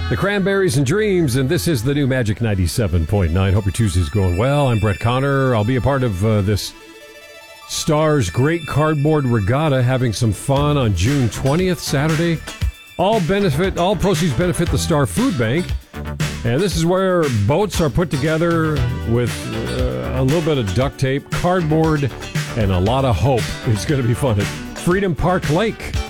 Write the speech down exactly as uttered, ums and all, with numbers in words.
The Cranberries and Dreams, and this is the new Magic ninety-seven point nine. Hope your Tuesday's going well. I'm Brett Connor. I'll be a part of uh, this Stars Great Cardboard Regatta, having some fun on June twentieth, Saturday. All benefit, all proceeds benefit the Star Food Bank. And this is where boats are put together with uh, a little bit of duct tape, cardboard, and a lot of hope. It's going to be fun at Freedom Park Lake.